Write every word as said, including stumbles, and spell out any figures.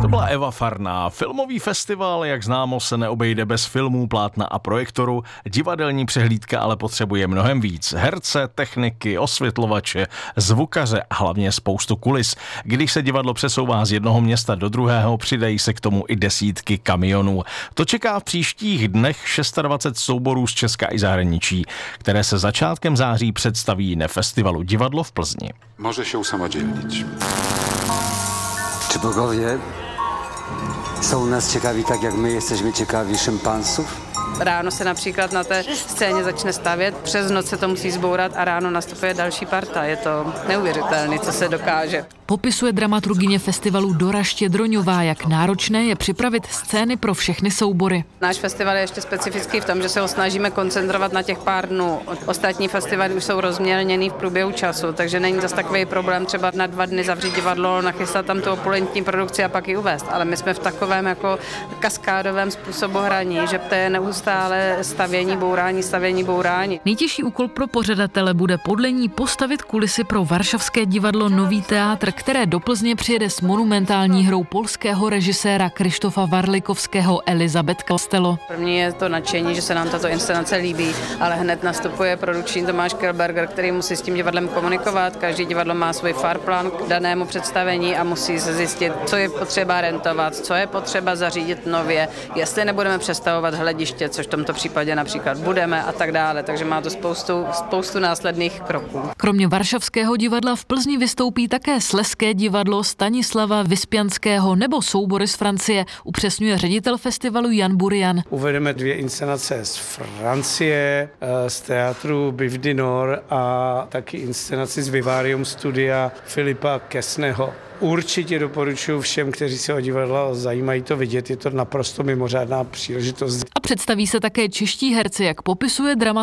To byla Eva Farná. Filmový festival, jak známo, se neobejde bez filmů, plátna a projektoru. Divadelní přehlídka ale potřebuje mnohem víc. Herce, techniky, osvětlovače, zvukaře a hlavně spoustu kulis. Když se divadlo přesouvá z jednoho města do druhého, přidají se k tomu i desítky kamionů. To čeká v příštích dnech dvacet šest souborů z Česka i zahraničí, které se začátkem září představí na festivalu Divadlo v Plzni. Może się usamodzielnić. Czy bogowie są nas ciekawi tak, jak my jesteśmy ciekawi szympansów? Ráno se například na té scéně začne stavět, přes noc se to musí zbourat a ráno nastupuje další parta. Je to neuvěřitelné, co se dokáže. Popisuje dramaturgyně festivalu Dora Štědroňová, jak náročné je připravit scény pro všechny soubory. Náš festival je ještě specifický v tom, že se ho snažíme koncentrovat na těch pár dnů. Ostatní festivaly už jsou rozmělněný v průběhu času, takže není zas takový problém třeba na dva dny zavřít divadlo, nachystat tam tu opulentní produkci a pak ji uvést. Ale my jsme v takovém jako kaskádovém způsobu hraní, že to je neustále stavění, bourání, stavění, bourání. Nejtěžší úkol pro pořadatele bude podle ní postavit kulisy pro varšavské divadlo Nový teátr, které do Plzně přijede s monumentální hrou polského režiséra Krzysztofa Warlikowskiego Elizabeth Costello. První je to nadšení, že se nám tato inscenace líbí, ale hned nastupuje produkční Tomáš Kelberger, který musí s tím divadlem komunikovat. Každý divadlo má svůj farplan k danému představení a musí se zjistit, co je potřeba rentovat, co je potřeba zařídit nově, jestli nebudeme přestavovat hlediště, což v tomto případě například budeme a tak dále. Takže má to spoustu, spoustu následných kroků. Kromě varšavského divadla v Plzni vystoupí také Slezské divadlo Stanislava Vyspianského nebo soubory z Francie, upřesňuje ředitel festivalu Jan Burian. Uvedeme dvě inscenace z Francie, z teátru Biv du Nord a taky inscenaci z Vivarium studia Filipa Kesneho. Určitě doporučuji všem, kteří se o divadlo zajímají, to vidět, je to naprosto mimořádná příležitost. A představí se také čeští herci, jak popisuje dramaturg